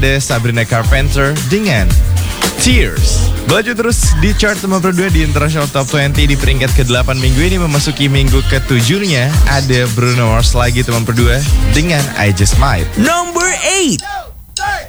ada Sabrina Carpenter dengan Tears. Melaju terus di chart nomor 2 di International Top 20 di peringkat ke-8 minggu ini. Memasuki minggu ke-7-nya ada Bruno Mars lagi nomor 2 dengan I Just Might. Number 8.